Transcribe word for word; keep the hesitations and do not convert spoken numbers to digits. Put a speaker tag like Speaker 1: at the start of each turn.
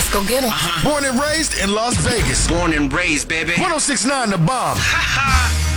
Speaker 1: Let's go get 'em.
Speaker 2: Born and raised in Las Vegas.
Speaker 3: Born and raised, baby.
Speaker 2: ten sixty-nine The Bomb.